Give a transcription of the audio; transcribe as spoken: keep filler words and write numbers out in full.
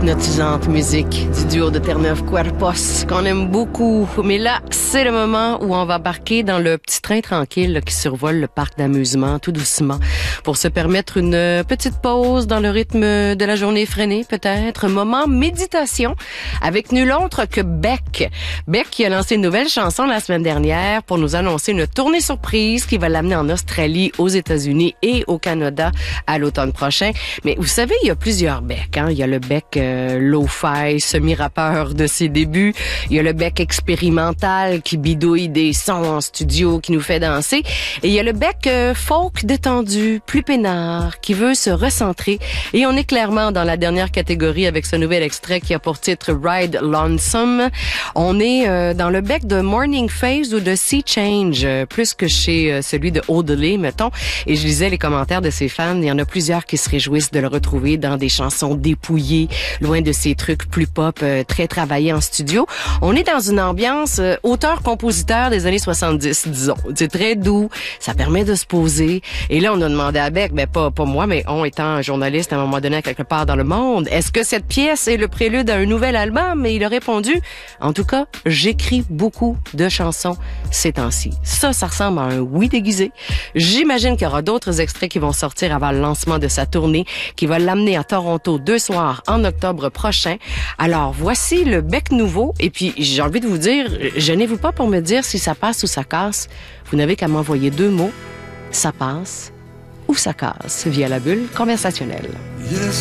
hypnotisante musique du duo de Terre-Neuve Cuerpos qu'on aime beaucoup. Mais là, c'est le moment où on va embarquer dans le petit train tranquille là, qui survole le parc d'amusement tout doucement pour se permettre une petite pause dans le rythme de la journée freinée peut-être. Moment méditation avec nul autre que Beck. Beck qui a lancé une nouvelle chanson la semaine dernière pour nous annoncer une tournée surprise qui va l'amener en Australie, aux États-Unis et au Canada à l'automne prochain. Mais vous savez, il y a plusieurs Beck. Hein? Il y a le Beck euh, lo-fi, semi-rappeur de ses débuts. Il y a le Beck expérimental qui bidouille des sons en studio, qui nous fait danser. Et il y a le Beck euh, folk détendu, plus peinard, qui veut se recentrer. Et on est clairement dans la dernière catégorie avec ce nouvel extrait qui a pour titre Ride Lonesome. On est euh, dans le Beck de Morning Phase ou de Sea Change, euh, plus que chez euh, celui de Odelay, mettons. Et je lisais les commentaires de ses fans. Il y en a plusieurs qui se réjouissent de le retrouver dans des chansons dépouillées, loin de ces trucs plus pop, euh, très travaillés en studio. On est dans une ambiance euh, auteur-compositeur des années soixante-dix, disons. C'est très doux, ça permet de se poser. Et là, on a demandé à Beck, ben pas, pas moi, mais on étant un journaliste à un moment donné quelque part dans le monde, est-ce que cette pièce est le prélude à un nouvel album? Et il a répondu, en tout cas, j'écris beaucoup de chansons ces temps-ci. Ça, ça ressemble à un oui déguisé. J'imagine qu'il y aura d'autres extraits qui vont sortir avant le lancement de sa tournée, qui va l'amener à Toronto deux soirs en octobre prochain. Alors, voici le Beck nouveau. Et puis, j'ai envie de vous dire, gênez-vous pas pour me dire si ça passe ou ça casse. Vous n'avez qu'à m'envoyer deux mots. Ça passe ou ça casse via la bulle conversationnelle. Yes.